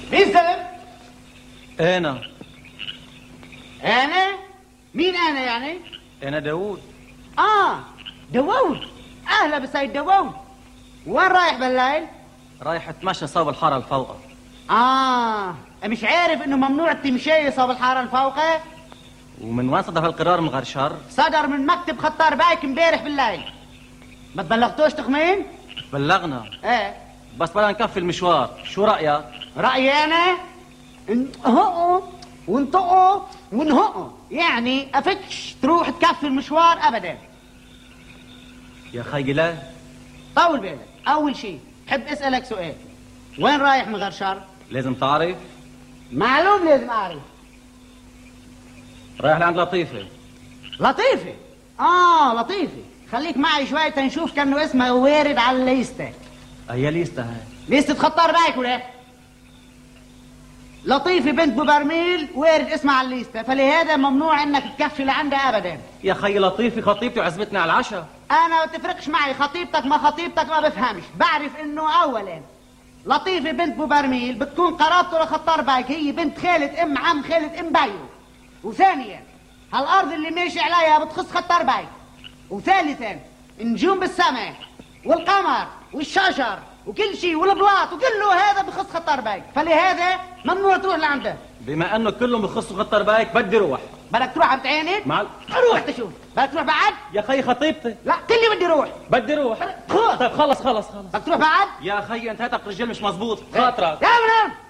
مين زلم؟ انا. انا؟ مين انا يعني؟ انا داوود. داوود. اهلا بسيد داوود. وين رايح بالليل؟ رايح اتمشى صوب الحاره الفوقه. مش عارف انه ممنوع التمشية صوب الحاره الفوقه؟ ومن وين صدر هالقرار من غير شر؟ صدر من مكتب خطار بايك امبارح بالليل. ما تبلغتوش تخمين؟ بلغنا. ايه بس بدنا نكفي المشوار، شو رايك؟ رايي انا انهقوا وانطقوا ونهقوا، يعني افتش تروح تكفي المشوار ابدا. يا خيي لا. طول بالك. اول شيء بحب اسالك سؤال، وين رايح من غير شر؟ لازم تعرف. معلوم لازم اعرف. رايح لعند لطيفه. لطيفه؟ لطيفه. خليك معي شوي تنشوف كانه اسمها وارد على الليسته. هي ليسته هاي. ليسته خطار بايك ولا؟ لطيفه بنت ابو برميل وارد اسمها على الليسته، فلهذا ممنوع انك تكفي لعندها ابدا. يا خيي لطيفه خطيبتي وعزمتني على العشاء. انا ما تفرقش معي خطيبتك ما خطيبتك، ما بفهمش. بعرف انه اولا لطيفه بنت ابو برميل بتكون قرابته لخطار بايك، هي بنت خالة ام عم خالة ام بايو. وثانيا هالارض اللي ماشي عليها بتخص خطار بايك. وثالثا النجوم بالسماء والقمر والشجر وكل شيء والبلاط وكله هذا بخص خطار بايك، فلهذا ممنوع تروح لعنده. بما انه كله بخص خطار بايك بدي روح. بدك تروح عم تعاند؟ روح تشوف. بدك تروح بعد؟ يا خيي خطيبتي. لا كلي بدي روح. بدي روح. طيب خلص. بدك تروح بعد؟ يا خيي انت هاتك رجال مش مزبوط خاطرك. يا منام